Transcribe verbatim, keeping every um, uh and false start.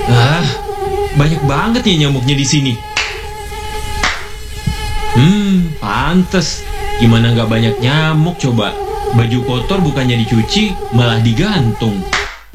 Ah, banyak banget ya nyamuknya di sini. Hmm, pantes. Gimana nggak banyak nyamuk coba? Baju kotor bukannya dicuci, malah digantung.